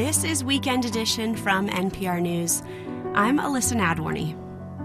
This is Weekend Edition from NPR News. I'm Alyssa Nadworny.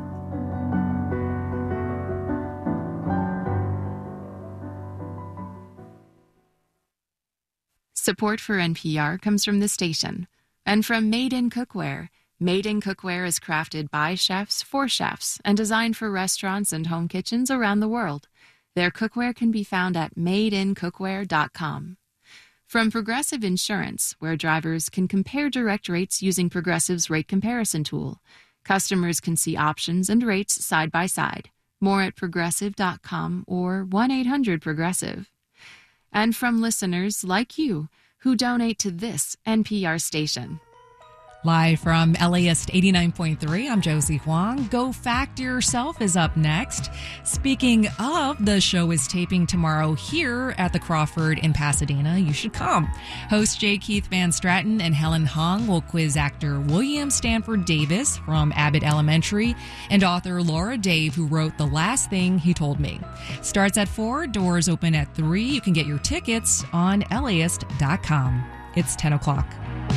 Support for NPR comes from the station and from Made in Cookware. Made in Cookware is crafted by chefs for chefs and designed for restaurants and home kitchens around the world. Their cookware can be found at madeincookware.com. From Progressive Insurance, where drivers can compare direct rates using Progressive's rate comparison tool. Customers can see options and rates side by side. More at progressive.com or 1-800-PROGRESSIVE. And from listeners like you who donate to this NPR station. Live from LAist 89.3, I'm Josie Huang. Go Fact Yourself is up next. Speaking of, the show is taping tomorrow here at the Crawford in Pasadena. You should come. Host J. Keith Van Stratton and Helen Hong will quiz actor William Stanford Davis from Abbott Elementary and author Laura Dave, who wrote The Last Thing He Told Me. Starts at 4, doors open at 3. You can get your tickets on LAist.com. It's 10 o'clock.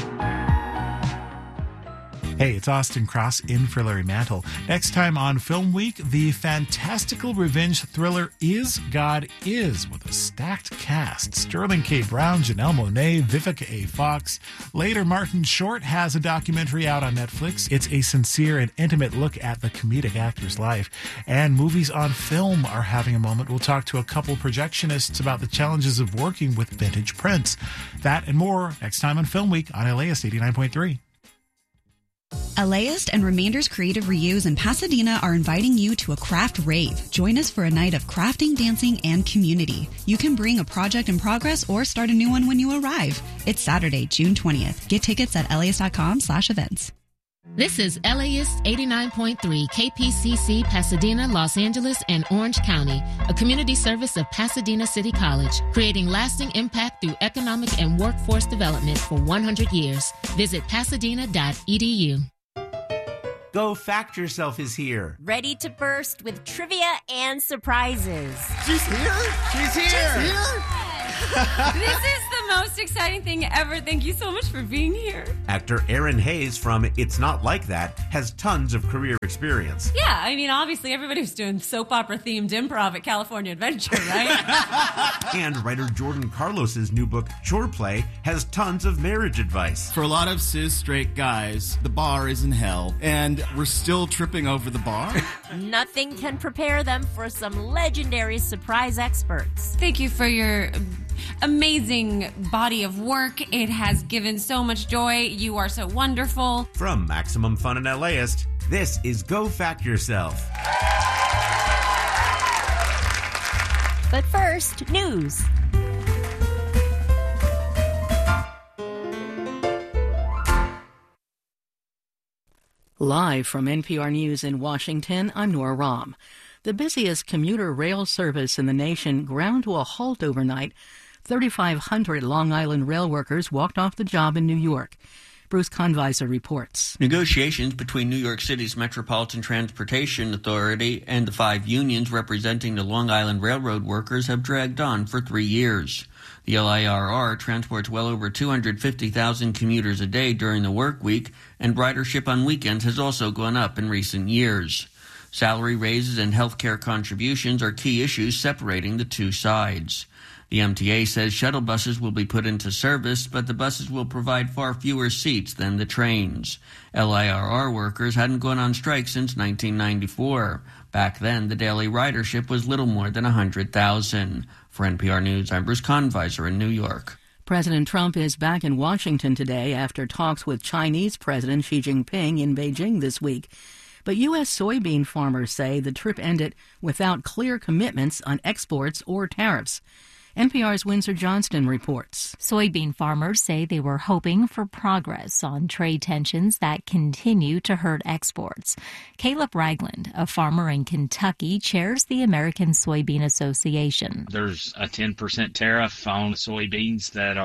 Hey, it's Austin Cross in for Larry Mantle. Next time on Film Week, the fantastical revenge thriller Is God Is, with a stacked cast. Sterling K. Brown, Janelle Monáe, Vivica A. Fox. Later, Martin Short has a documentary out on Netflix. It's a sincere and intimate look at the comedic actor's life. And Movies on Film are having a moment. We'll talk to a couple projectionists about the challenges of working with vintage prints. That and more next time on Film Week on LAist 89.3. LAist and Remainders Creative Reuse in Pasadena are inviting you to a craft rave. Join us for a night of crafting, dancing, and community. You can bring a project in progress or start a new one when you arrive. It's Saturday, June 20th. Get tickets at LAist.com/events. This is LAist 89.3 KPCC, Pasadena, Los Angeles, and Orange County, a community service of Pasadena City College, creating lasting impact through economic and workforce development for 100 years. Visit pasadena.edu. Go Fact Yourself is here. Ready to burst with trivia and surprises. She's here? She's here! She's here! This is the most exciting thing ever. Thank you so much for being here. Actor Aaron Hayes from It's Not Like That has tons of career experience. Yeah, I mean, obviously everybody was doing soap opera-themed improv at California Adventure, right? And writer Jordan Carlos's new book, Chore Play, has tons of marriage advice. For a lot of cis straight guys, the bar is in hell, and we're still tripping over the bar. Nothing can prepare them for some legendary surprise experts. Thank you for your amazing body of work. It has given so much joy. You are so wonderful. From Maximum Fun and LAist, this is Go Fact Yourself. But first, news. Live from NPR News in Washington, I'm Nora Rahm. The busiest commuter rail service in the nation ground to a halt overnight. 3,500 Long Island rail workers walked off the job in New York. Bruce Conviser reports. Negotiations between New York City's Metropolitan Transportation Authority and the 5 unions representing the Long Island Railroad workers have dragged on for 3 years. The LIRR transports well over 250,000 commuters a day during the work week, and ridership on weekends has also gone up in recent years. Salary raises and health care contributions are key issues separating the two sides. The MTA says shuttle buses will be put into service, but the buses will provide far fewer seats than the trains. LIRR workers hadn't gone on strike since 1994. Back then, the daily ridership was little more than 100,000. For NPR News, I'm Bruce Conviser in New York. President Trump is back in Washington today after talks with Chinese President Xi Jinping in Beijing this week. But U.S. soybean farmers say the trip ended without clear commitments on exports or tariffs. NPR's Windsor Johnston reports. Soybean farmers say they were hoping for progress on trade tensions that continue to hurt exports. Caleb Ragland, a farmer in Kentucky, chairs the American Soybean Association. There's a 10% tariff on soybeans that are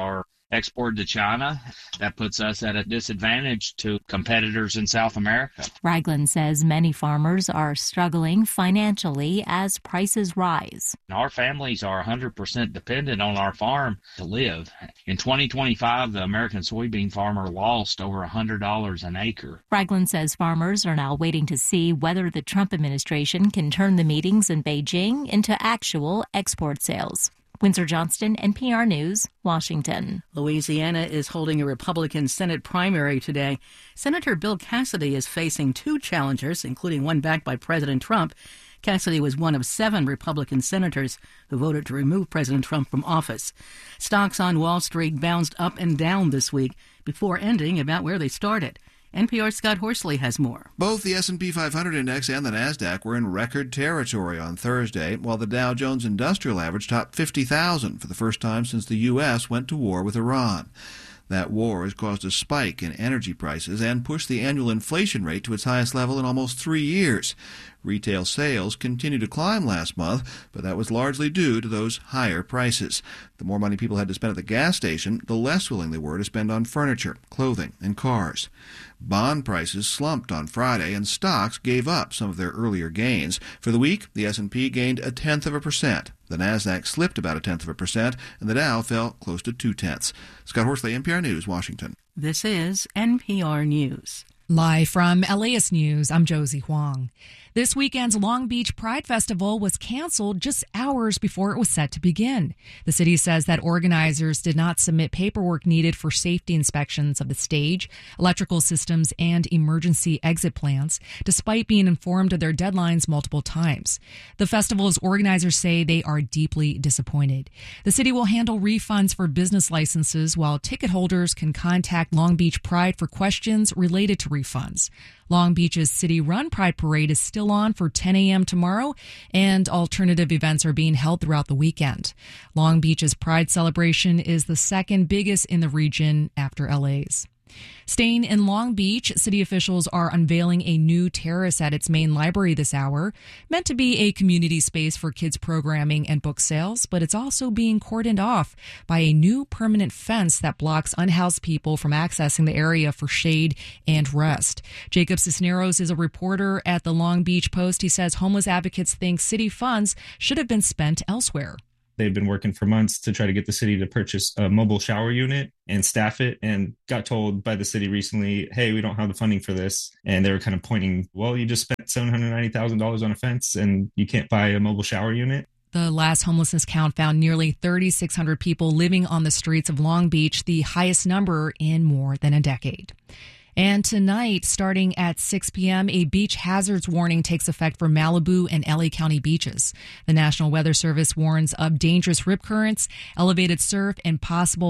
exported to China. That puts us at a disadvantage to competitors in South America. Ragland says many farmers are struggling financially as prices rise. Our families are 100% dependent on our farm to live. In 2025, the American soybean farmer lost over $100 an acre. Ragland says farmers are now waiting to see whether the Trump administration can turn the meetings in Beijing into actual export sales. Windsor Johnston, NPR News, Washington. Louisiana is holding a Republican Senate primary today. Senator Bill Cassidy is facing two challengers, including one backed by President Trump. Cassidy was one of 7 Republican senators who voted to remove President Trump from office. Stocks on Wall Street bounced up and down this week before ending about where they started. NPR's Scott Horsley has more. Both the S&P 500 index and the NASDAQ were in record territory on Thursday, while the Dow Jones Industrial Average topped 50,000 for the first time since the U.S. went to war with Iran. That war has caused a spike in energy prices and pushed the annual inflation rate to its highest level in almost 3 years. Retail sales continued to climb last month, but that was largely due to those higher prices. The more money people had to spend at the gas station, the less willing they were to spend on furniture, clothing, and cars. Bond prices slumped on Friday, and stocks gave up some of their earlier gains. For the week, the S&P gained 0.1%. The NASDAQ slipped about 0.1%, and the Dow fell close to 0.2. Scott Horsley, NPR News, Washington. This is NPR News. Live from LAist News, I'm Josie Huang. This weekend's Long Beach Pride Festival was canceled just hours before it was set to begin. The city says that organizers did not submit paperwork needed for safety inspections of the stage, electrical systems, and emergency exit plans, despite being informed of their deadlines multiple times. The festival's organizers say they are deeply disappointed. The city will handle refunds for business licenses, while ticket holders can contact Long Beach Pride for questions related to refunds. Long Beach's city-run Pride Parade is still on for 10 a.m. tomorrow, and alternative events are being held throughout the weekend. Long Beach's Pride celebration is the second biggest in the region after LA's. Staying in Long Beach, city officials are unveiling a new terrace at its main library this hour, meant to be a community space for kids programming and book sales, but it's also being cordoned off by a new permanent fence that blocks unhoused people from accessing the area for shade and rest. Jacob Cisneros is a reporter at the Long Beach Post. He says homeless advocates think city funds should have been spent elsewhere. They've been working for months to try to get the city to purchase a mobile shower unit and staff it, and got told by the city recently, hey, we don't have the funding for this. And they were kind of pointing, well, you just spent $790,000 on a fence and you can't buy a mobile shower unit. The last homelessness count found nearly 3,600 people living on the streets of Long Beach, the highest number in more than a decade. And tonight, starting at 6 p.m., a beach hazards warning takes effect for Malibu and LA County beaches. The National Weather Service warns of dangerous rip currents, elevated surf, and possible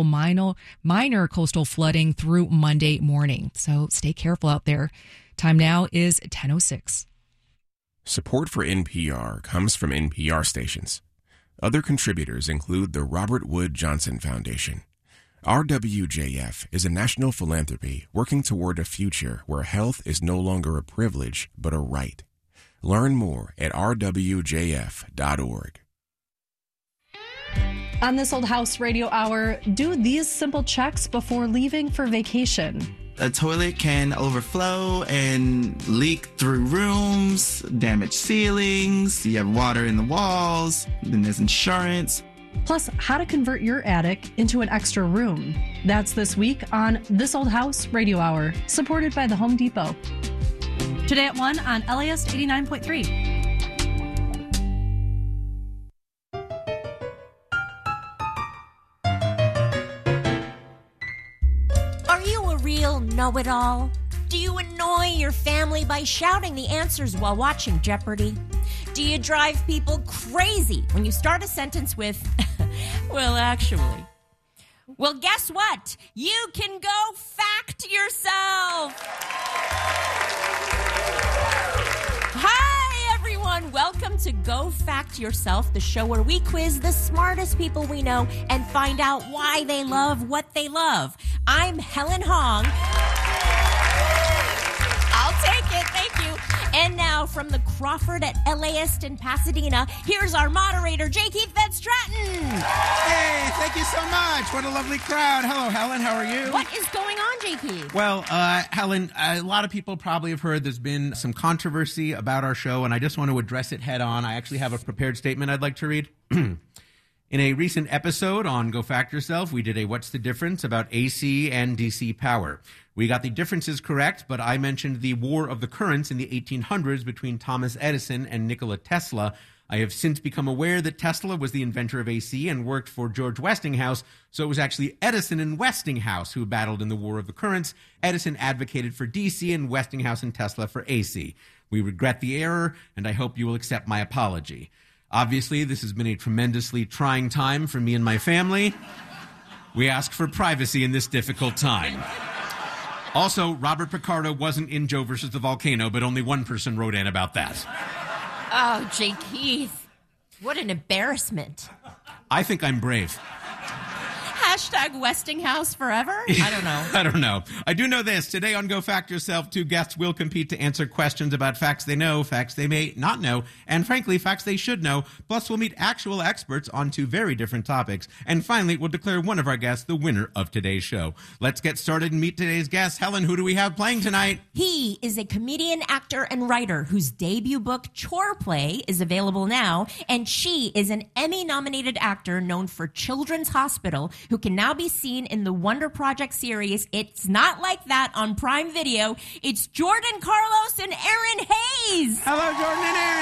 minor coastal flooding through Monday morning. So stay careful out there. Time now is 10:06. Support for NPR comes from NPR stations. Other contributors include the Robert Wood Johnson Foundation. RWJF is a national philanthropy working toward a future where health is no longer a privilege, but a right. Learn more at rwjf.org. On This Old House Radio Hour, do these simple checks before leaving for vacation. A toilet can overflow and leak through rooms, damage ceilings, you have water in the walls, then there's insurance. Plus, how to convert your attic into an extra room. That's this week on This Old House Radio Hour, supported by the Home Depot. Today at 1 on LAist 89.3. Are you a real know-it-all? Do you annoy your family by shouting the answers while watching Jeopardy? Do you drive people crazy when you start a sentence with, well, actually? Well, guess what? You can go fact yourself. Hi, everyone. Welcome to Go Fact Yourself, the show where we quiz the smartest people we know and find out why they love what they love. I'm Helen Hong. I'll take it. Thank you. And now from the Crawford at LAist in Pasadena, here's our moderator, J. Keith Van Stratton. Hey, thank you so much. What a lovely crowd. Hello, Helen. How are you? What is going on, J. Keith? Well, Helen, a lot of people probably have heard there's been some controversy about our show, and I just want to address it head on. I actually have a prepared statement I'd like to read. In a recent episode on Go Fact Yourself, we did a What's the Difference about AC and DC power. We got the differences correct, but I mentioned the War of the Currents in the 1800s between Thomas Edison and Nikola Tesla. I have since become aware that Tesla was the inventor of AC and worked for George Westinghouse, so it was actually Edison and Westinghouse who battled in the War of the Currents. Edison advocated for DC and Westinghouse and Tesla for AC. We regret the error, and I hope you will accept my apology. Obviously, this has been a tremendously trying time for me and my family. We ask for privacy in this difficult time. Also, Robert Picardo wasn't in Joe versus the Volcano, but only one person wrote in about that. Oh, J. Keith. What an embarrassment. I think I'm brave. Hashtag Westinghouse forever? I don't know. I don't know. I do know this. Today on Go Fact Yourself, two guests will compete to answer questions about facts they know, facts they may not know, and frankly, facts they should know. Plus, we'll meet actual experts on two very different topics. And finally, we'll declare one of our guests the winner of today's show. Let's get started and meet today's guest. Helen, who do we have playing tonight? He is a comedian, actor, and writer whose debut book, Chore Play, is available now. And she is an Emmy-nominated actor known for Children's Hospital, who can now be seen in the Wonder Project series It's Not Like That on Prime Video. It's Jordan Carlos and Aaron Hayes. Hello, Jordan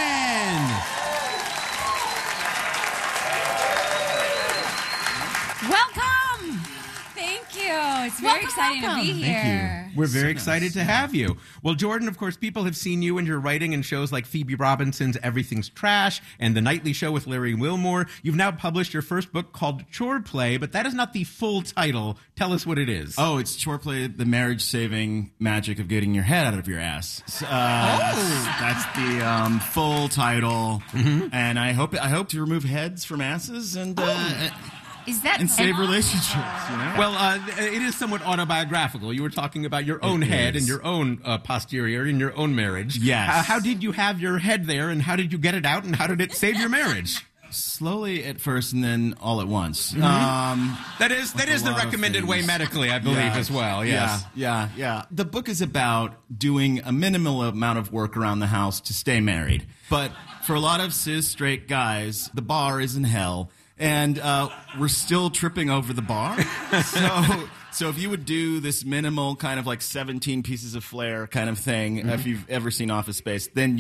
and Aaron. Welcome. Thank you. It's very exciting to be here. Thank you. We're very excited to have you. Well, Jordan, of course, people have seen you in your writing in shows like Phoebe Robinson's Everything's Trash and The Nightly Show with Larry Wilmore. You've now published your first book called Chore Play, but that is not the full title. Tell us what it is. Oh, it's Chore Play, the marriage-saving magic of getting your head out of your ass. That's the full title. Mm-hmm. And I hope to remove heads from asses and... Is that and save relationships, you know? Well, it is somewhat autobiographical. You were talking about your own head and your own posterior in your own marriage. Yes. How did you have your head there, and how did you get it out, and how did it save your marriage? Slowly at first, and then all at once. Mm-hmm. That is the recommended way medically, I believe, as well. Yes. Yeah. The book is about doing a minimal amount of work around the house to stay married. But for a lot of cis straight guys, the bar is in hell. And we're still tripping over the bar. So if you would do this minimal kind of like 17 pieces of flair kind of thing, if you've ever seen Office Space, then